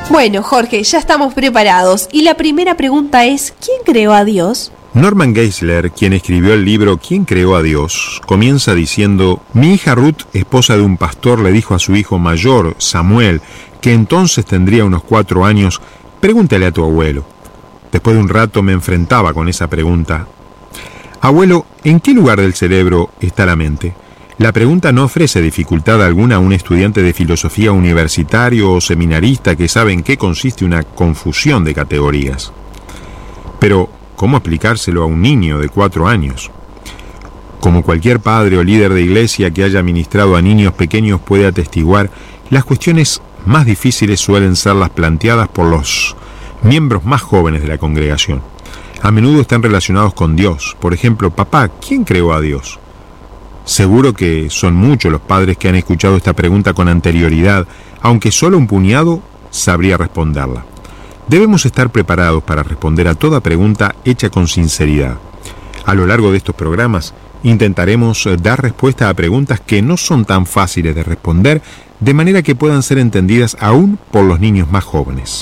Bueno, Jorge, ya estamos preparados. Y la primera pregunta es, ¿quién creó a Dios? Norman Geisler, quien escribió el libro ¿Quién creó a Dios?, comienza diciendo: mi hija Ruth, esposa de un pastor, le dijo a su hijo mayor, Samuel, que entonces tendría unos 4 años, pregúntale a tu abuelo. Después de un rato me enfrentaba con esa pregunta: abuelo, ¿en qué lugar del cerebro está la mente? La pregunta no ofrece dificultad alguna a un estudiante de filosofía universitario o seminarista que sabe en qué consiste una confusión de categorías. Pero, ¿cómo explicárselo a un niño de 4 años? Como cualquier padre o líder de iglesia que haya ministrado a niños pequeños puede atestiguar, las cuestiones más difíciles suelen ser las planteadas por los miembros más jóvenes de la congregación. A menudo están relacionados con Dios. Por ejemplo, papá, ¿quién creó a Dios? Seguro que son muchos los padres que han escuchado esta pregunta con anterioridad, aunque solo un puñado sabría responderla. Debemos estar preparados para responder a toda pregunta hecha con sinceridad. A lo largo de estos programas intentaremos dar respuesta a preguntas que no son tan fáciles de responder, de manera que puedan ser entendidas aún por los niños más jóvenes.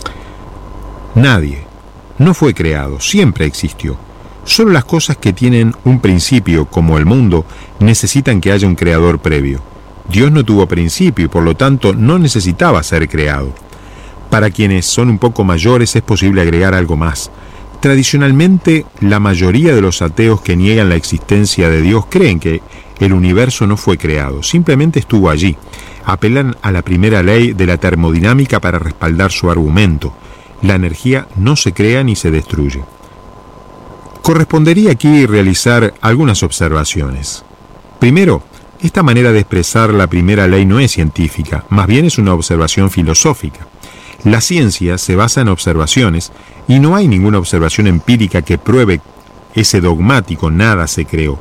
Nadie no fue creado, siempre existió. Solo las cosas que tienen un principio, como el mundo, necesitan que haya un creador previo. Dios no tuvo principio y por lo tanto no necesitaba ser creado. Para quienes son un poco mayores es posible agregar algo más. Tradicionalmente, la mayoría de los ateos que niegan la existencia de Dios creen que el universo no fue creado, simplemente estuvo allí. Apelan a la primera ley de la termodinámica para respaldar su argumento. La energía no se crea ni se destruye. Correspondería aquí realizar algunas observaciones. Primero, esta manera de expresar la primera ley no es científica, más bien es una observación filosófica. La ciencia se basa en observaciones y no hay ninguna observación empírica que pruebe ese dogmático nada se creó.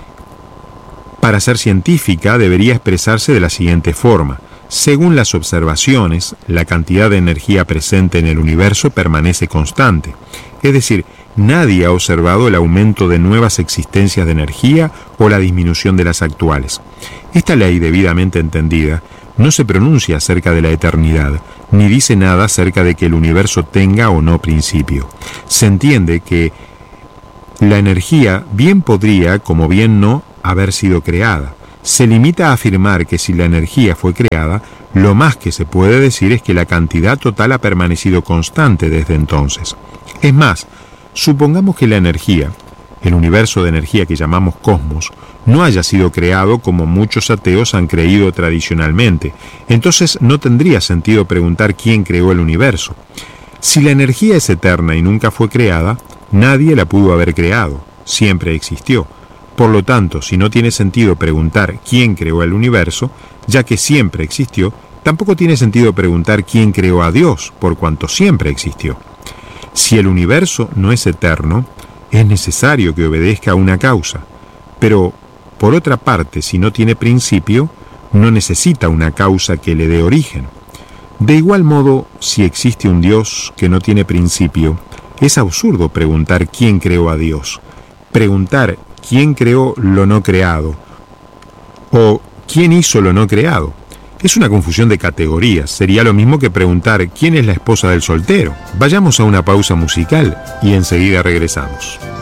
Para ser científica debería expresarse de la siguiente forma: según las observaciones, la cantidad de energía presente en el universo permanece constante. Es decir, nadie ha observado el aumento de nuevas existencias de energía o la disminución de las actuales. Esta ley, debidamente entendida, no se pronuncia acerca de la eternidad, ni dice nada acerca de que el universo tenga o no principio. Se entiende que la energía bien podría, como bien no, haber sido creada. Se limita a afirmar que si la energía fue creada, lo más que se puede decir es que la cantidad total ha permanecido constante desde entonces. Es más, supongamos que la energía, el universo de energía que llamamos cosmos, no haya sido creado como muchos ateos han creído tradicionalmente. Entonces no tendría sentido preguntar quién creó el universo. Si la energía es eterna y nunca fue creada, nadie la pudo haber creado, siempre existió. Por lo tanto, si no tiene sentido preguntar quién creó el universo, ya que siempre existió, tampoco tiene sentido preguntar quién creó a Dios, por cuanto siempre existió. Si el universo no es eterno, es necesario que obedezca a una causa. Pero, por otra parte, si no tiene principio, no necesita una causa que le dé origen. De igual modo, si existe un Dios que no tiene principio, es absurdo preguntar quién creó a Dios. Preguntar quién creó lo no creado o quién hizo lo no creado es una confusión de categorías. Sería lo mismo que preguntar quién es la esposa del soltero. Vayamos a una pausa musical y enseguida regresamos.